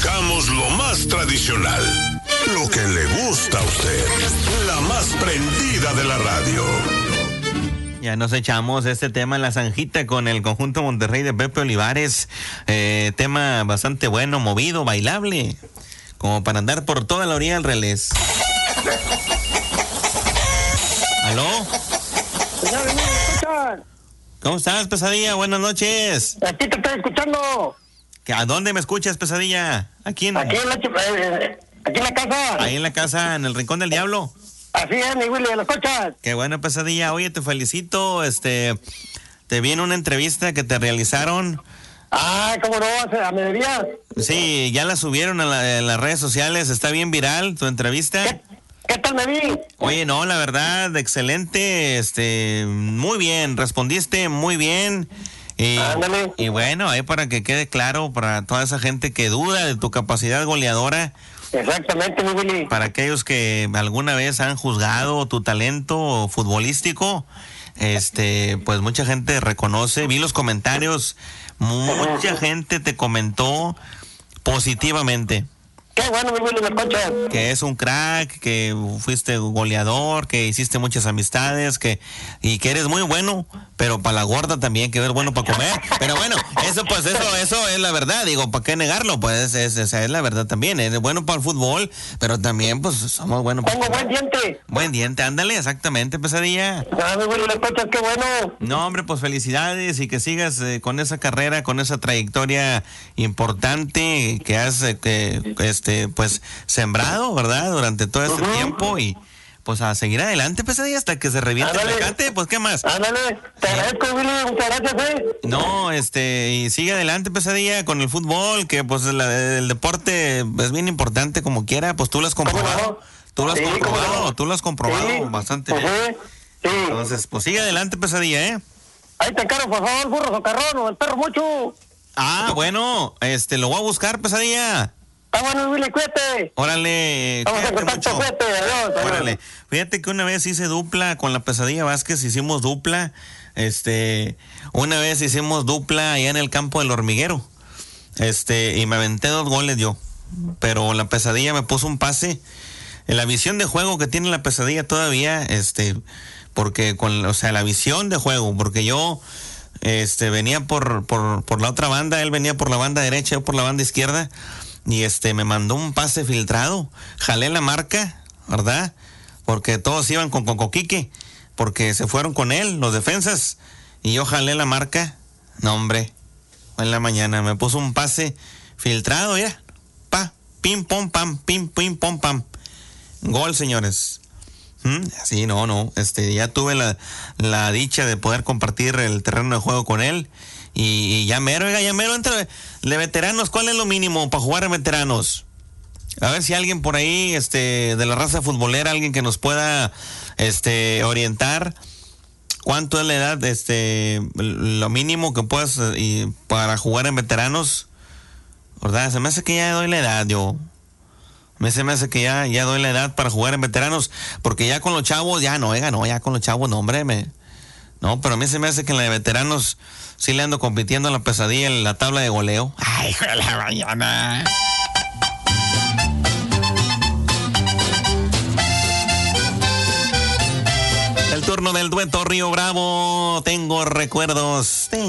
tocamos lo más tradicional, lo que le gusta a usted, la más prendida de la radio. Ya nos echamos este tema en la zanjita con el conjunto Monterrey de Pepe Olivares. Tema bastante bueno, movido, bailable, como para andar por toda la orilla del relés. ¿Aló? ¿Cómo estás, Pesadilla? Buenas noches. Aquí te estoy escuchando. ¿A dónde me escuchas, Pesadilla? Aquí en la casa. Ahí en la casa, en el Rincón del Diablo. Así es, mi Willy, ¿lo escuchas? Qué buena, Pesadilla. Oye, te felicito. Te vi en una entrevista que te realizaron. Ah, ¿cómo no? ¿A mediodía? Sí, ya la subieron en las redes sociales. Está bien viral tu entrevista. ¿Qué tal me vi? Oye, no, la verdad, excelente. Muy bien, respondiste muy bien. Y bueno, ahí para que quede claro para toda esa gente que duda de tu capacidad goleadora. Exactamente, mi Willy. Para aquellos que alguna vez han juzgado tu talento futbolístico, pues mucha gente reconoce. Vi los comentarios, mucha gente te comentó positivamente. Qué bueno, mi Willy, me escuchas. Que es un crack, que fuiste goleador, que hiciste muchas amistades, y que eres muy bueno, pero para la gorda también, que eres bueno para comer. Pero bueno, eso es la verdad, digo, ¿para qué negarlo? Pues esa es la verdad también. Eres bueno para el fútbol, pero también, pues, somos buenos para comer. Tengo buen diente. Buen diente, ándale, exactamente, Pesadilla. Ah, mi Willy, me escuchas, qué bueno. No, hombre, pues felicidades y que sigas con esa carrera, con esa trayectoria importante que has, pues, sembrado, ¿verdad? Durante todo este tiempo y pues a seguir adelante, Pesadilla, hasta que se reviente el mecate, pues, ¿qué más? Ándale, te agradezco, Willy, muchas gracias, No, y sigue adelante, Pesadilla, con el fútbol, que pues el deporte es bien importante como quiera, pues tú lo has comprobado. Tú lo has comprobado bastante bien. Sí. Entonces, pues sigue adelante, Pesadilla, ¿eh? Ahí te encargo, por favor, burro socarrón o el perro mucho. Ah, bueno, lo voy a buscar, Pesadilla. Está bueno, Willy, cuídate. Órale, vamos a contacto, cuídate, adiós. Órale, fíjate que una vez hice dupla con la Pesadilla Vázquez, hicimos dupla, una vez hicimos dupla allá en el campo del Hormiguero, y me aventé 2 goles yo, pero la Pesadilla me puso un pase, en la visión de juego que tiene la Pesadilla todavía, porque la visión de juego, porque yo, venía por la otra banda, él venía por la banda derecha, yo por la banda izquierda, y me mandó un pase filtrado, jalé la marca, ¿verdad? Porque todos iban con Coquique, porque se fueron con él, los defensas, y yo jalé la marca. No, hombre, en la mañana me puso un pase filtrado, ya, pim, pom, pam, pim, pom, pam. Gol, señores. Sí, no, ya tuve la dicha de poder compartir el terreno de juego con él. Y ya mero entre de veteranos, ¿cuál es lo mínimo para jugar en veteranos? A ver si alguien por ahí, de la raza futbolera, alguien que nos pueda, orientar cuánto es la edad, lo mínimo que puedas para jugar en veteranos, ¿verdad? Se me hace que ya doy la edad, yo. Se me hace que ya doy la edad para jugar en veteranos, porque ya con los chavos, ya con los chavos, no, hombre, no, pero a mí se me hace que en la de veteranos sí le ando compitiendo a la Pesadilla en la tabla de goleo. ¡Ay, hijo de la mañana! El turno del dueto Río Bravo. Tengo recuerdos.